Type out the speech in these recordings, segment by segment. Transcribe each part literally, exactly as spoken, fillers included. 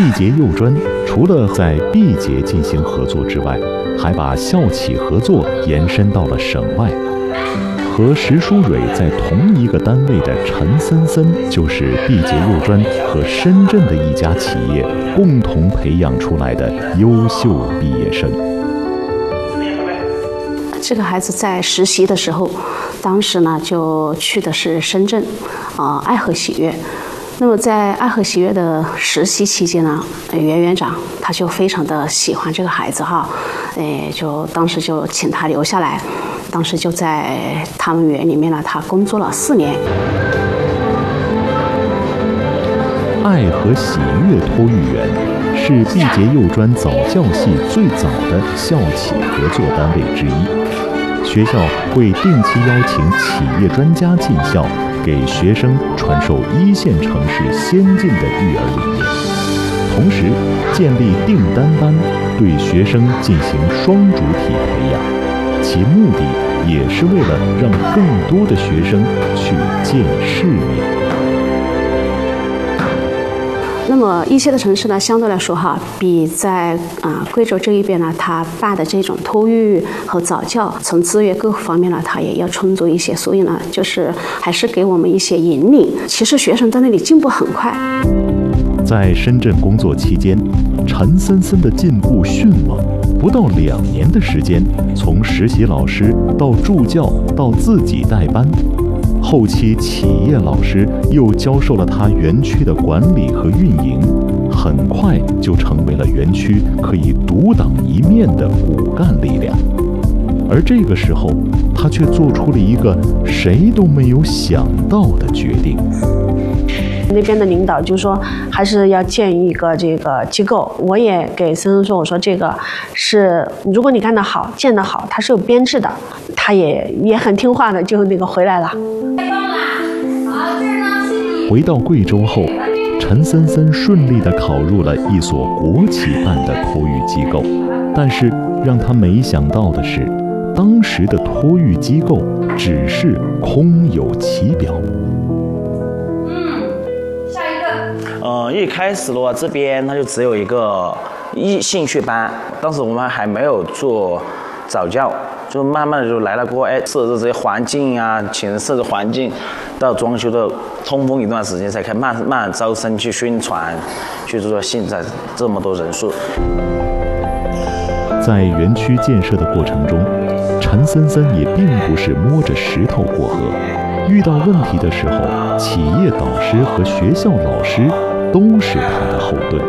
毕节幼专除了在毕节进行合作之外，还把校企合作延伸到了省外。和石书蕊在同一个单位的陈森森，就是毕节幼专和深圳的一家企业共同培养出来的优秀毕业生。 这个孩子在实习的时候，当时呢就去的是深圳，啊、呃、爱和喜悦。那么在爱和喜悦的实习期间呢，袁园长他就非常的喜欢这个孩子哈，哎，就当时就请他留下来，当时就在他们园里面呢，他工作了四年。 爱和喜悦托育园是毕节幼专早教系最早的校企合作单位之一。学校会定期邀请企业专家进校，给学生传授一线城市先进的育儿理念，同时建立订单班，对学生进行双主体培养，其目的也是为了让更多的学生去见世面。 那么一些的城市呢，相对来说哈，比在啊、呃、贵州这一边呢，它办的这种托育和早教，从资源各方面呢，它也要充足一些，所以呢，就是还是给我们一些引领。其实学生在那里进步很快。 在深圳工作期间，陈森森的进步迅猛，不到两年的时间，从实习老师到助教到自己带班。后期企业老师又教授了他园区的管理和运营，很快就成为了园区可以独当一面的骨干力量。而这个时候，他却做出了一个谁都没有想到的决定。 那边的领导就说还是要建一个这个机构，我也给森森说，我说这个是如果你干得好，建得好，它是有编制的。他也也很听话的，就那个回来了。 回到贵州后，陈森森顺利地考入了一所国企办的托育机构，但是让他没想到的是，当时的托育机构只是空有其表。 呃，一开始的话，这边它就只有一个一兴趣班，当时我们还没有做早教，就慢慢的就来了过，哎，设置这些环境啊，请人设置环境，到装修的通风一段时间，才开慢慢招生去宣传，去做现在这么多人数。 在园区建设的过程中，陈森森也并不是摸着石头过河，遇到问题的时候，企业导师和学校老师都是他的后盾。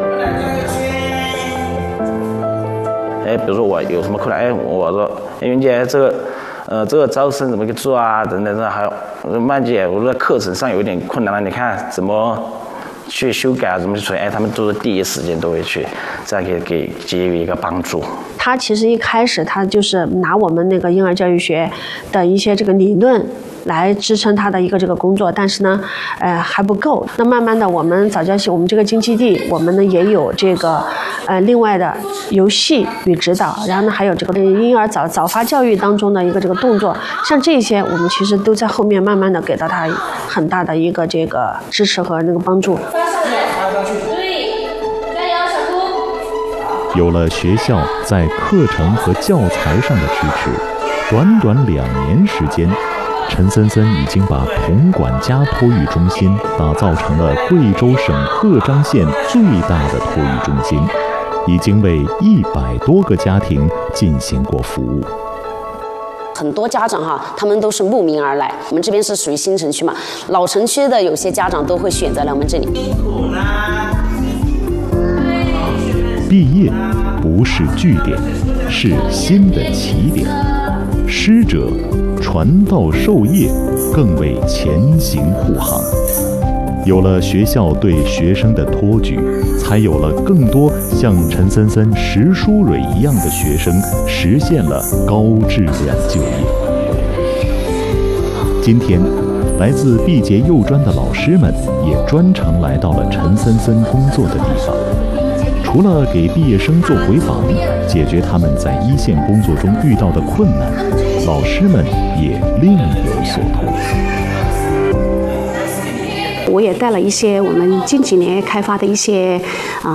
哎，比如说我有什么困难，哎，我说，哎，云姐，这个，呃，这个招生怎么去做啊？等等的，还有曼姐，我说课程上有一点困难了，你看怎么去修改啊？怎么去处理？哎，他们都是第一时间都会去，这样给给给予一个帮助。 他其实一开始他就是拿我们那个婴儿教育学的一些这个理论来支撑他的一个这个工作，但是呢，呃还不够。那慢慢的，我们早教系我们这个经基地，我们呢也有这个呃另外的游戏与指导，然后呢还有这个婴儿早早发教育当中的一个这个动作，像这些我们其实都在后面慢慢的给到他很大的一个这个支持和那个帮助。 有了学校在课程和教材上的支持，短短两年时间，陈森森已经把铜管家托育中心打造成了贵州省鹤岗县最大的托育中心，已经为一百多个家庭进行过服务。 很多家长哈，他们都是慕名而来。我们这边是属于新城区嘛，老城区的有些家长都会选择来我们这里。 毕业不是句点，是新的起点。师者，传道授业，更为前行护航。有了学校对学生的托举，才有了更多像陈森森、石书蕊一样的学生实现了高质量就业。今天，来自毕节幼专的老师们也专程来到了陈森森工作的地方。除了给毕业生做回访，解决他们在一线工作中遇到的困难，老师们也另有所图。 我也带了一些我们近几年开发的一些